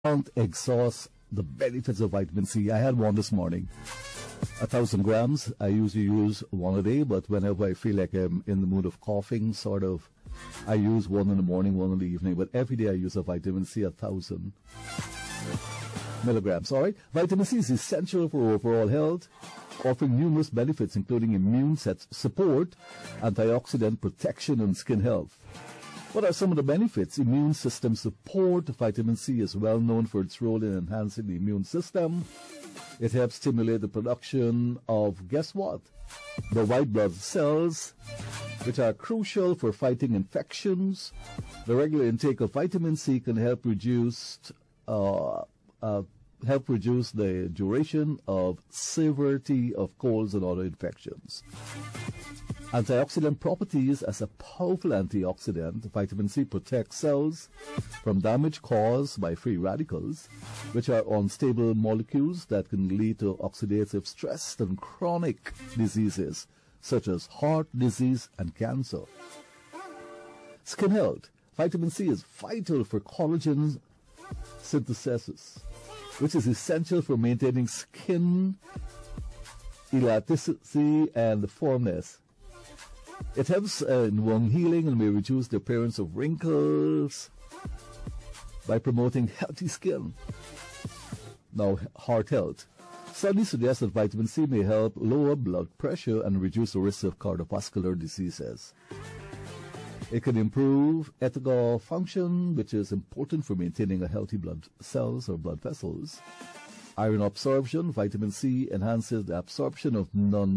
Can't exhaust the benefits of vitamin C. I had one this morning, 1,000 grams. I usually use one a day, but whenever I feel like I'm in the mood of coughing, I use one in the morning, one in the evening. But every day I use a vitamin C, 1,000 milligrams. All right. Vitamin C is essential for overall health, offering numerous benefits, including immune support, antioxidant protection, and skin health. What are some of the benefits? Immune system support. Vitamin C is well known for its role in enhancing the immune system. It helps stimulate the production of, guess what? The white blood cells, which are crucial for fighting infections. The regular intake of vitamin C can help reduce the duration of severity of colds and other infections. Antioxidant properties. As a powerful antioxidant, vitamin C protects cells from damage caused by free radicals, which are unstable molecules that can lead to oxidative stress and chronic diseases such as heart disease and cancer. Skin health. Vitamin C is vital for collagen synthesis, which is essential for maintaining skin elasticity and firmness. It helps in wound healing and may reduce the appearance of wrinkles by promoting healthy skin. Now, heart health. Studies suggest that vitamin C may help lower blood pressure and reduce the risk of cardiovascular diseases. It can improve electrical function, which is important for maintaining a healthy blood cells or blood vessels. Iron absorption. Vitamin C enhances the absorption of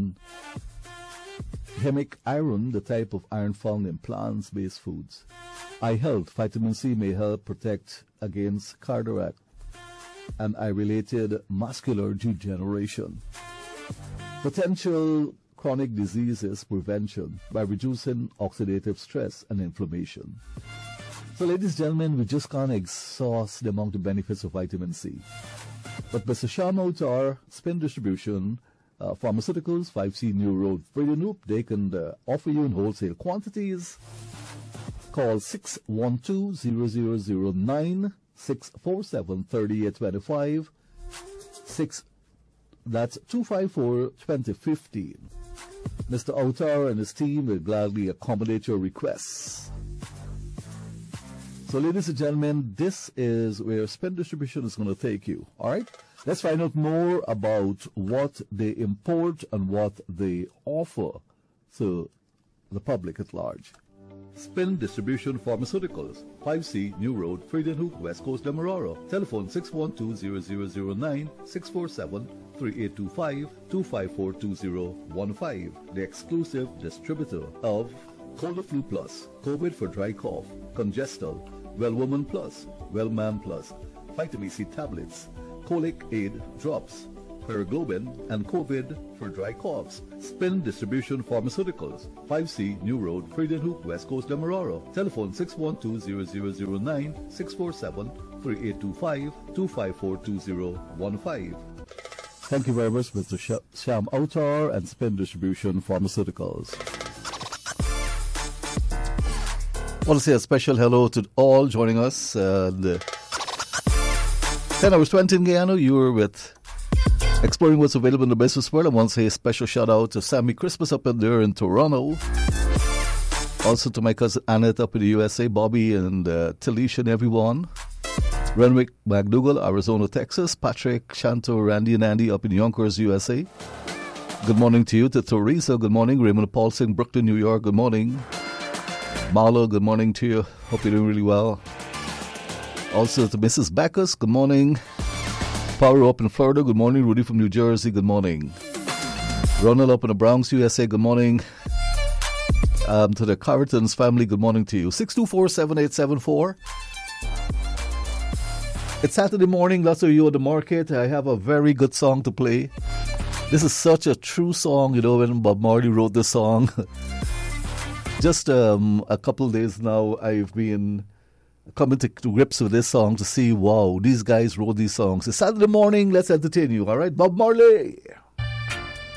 non-hemic iron, the type of iron found in plant-based foods. Eye health. Vitamin C may help protect against cataract and eye-related macular degeneration. Potential chronic diseases prevention by reducing oxidative stress and inflammation. So, ladies and gentlemen, we just can't exhaust the amount of benefits of vitamin C. But Mr. Sham Autar, Spin Distribution, Pharmaceuticals, 5C New Road, Freedom, they can offer you in wholesale quantities. Call 612-0009, 647-3825, that's 254-2015. Mr. Autar and his team will gladly accommodate your requests. So, ladies and gentlemen, this is where Spin Distribution is going to take you. All right? Let's find out more about what they import and what they offer to the public at large. Spin Distribution Pharmaceuticals, 5C New Road, Friedenhoek, West Coast, Demerara. Telephone 612-0009, 647-3825, 254-2015. The exclusive distributor of Cold-Flu Plus, COVID for dry cough, Congestal, Well-Woman Plus, Well-Man Plus, Vitamin C tablets, Colic Aid drops, Paraglobin, and COVID for dry coughs. Spin Distribution Pharmaceuticals, 5C New Road, Friedenhoek, West Coast, Demerara. Telephone 612-0009, 647-3825, 254-2015. Thank you very much, Mr. Sham Autar and Spin Distribution Pharmaceuticals. I want to say a special hello to all joining us. 10 hours 20 in Guyana, you were with Exploring What's Available in the Business World. I want to say a special shout out to Sammy Christmas up in there in Toronto. Also to my cousin Annette up in the USA, Bobby and Talisha and everyone. Renwick McDougall, Arizona, Texas. Patrick, Shanto, Randy and Andy up in Yonkers, USA. Good morning to you. To Teresa, good morning. Raymond Paulson, Brooklyn, New York, good morning. Marlo, good morning to you. Hope you're doing really well. Also to Mrs. Backus, good morning. Power up in Florida, good morning. Rudy from New Jersey, good morning. Ronald up in the Bronx, USA, good morning. To the Cartons family, good morning to you. 624-7874. It's Saturday morning, lots of you at the market. I have a very good song to play. This is such a true song, when Bob Marley wrote this song. Just a couple of days now, I've been coming to grips with this song to see, wow, these guys wrote these songs. It's Saturday morning, let's entertain you, all right? Bob Marley!